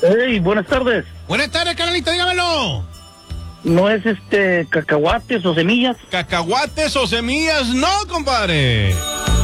Hey, buenas tardes. Buenas tardes, carnalito, dígamelo. ¿No es cacahuates o semillas? ¿Cacahuates o semillas? No, compadre.